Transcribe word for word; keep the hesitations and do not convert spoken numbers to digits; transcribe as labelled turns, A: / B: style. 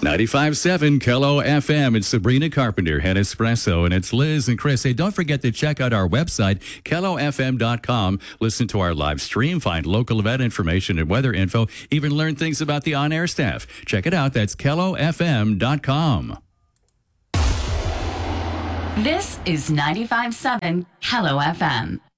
A: ninety-five point seven Kello F M. It's Sabrina Carpenter, Head Espresso, and it's Liz and Chris. Hey, don't forget to check out our website, kello f m dot com. Listen to our live stream, find local event information and weather info, even learn things about the on-air staff. Check it out. That's kello f m dot com.
B: This is ninety-five point seven Kello F M.